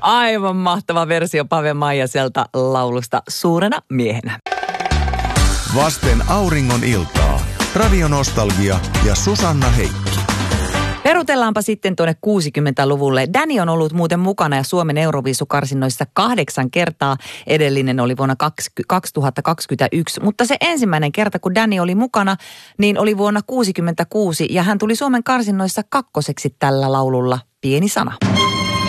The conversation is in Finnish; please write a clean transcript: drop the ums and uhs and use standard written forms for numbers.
Aivan mahtava versio Pave Maijaselta laulusta Suurena miehenä. Vasten auringon iltaa. Radionostalgia ja Susanna Heikki. Perutellaanpa sitten tuonne 60-luvulle. Danny on ollut muuten mukana ja Suomen Euroviisukarsinnoissa 8 kertaa. Edellinen oli vuonna 2021, mutta se ensimmäinen kerta, kun Danny oli mukana, niin oli vuonna 1966 ja hän tuli Suomen karsinnoissa 2. tällä laululla Pieni sana.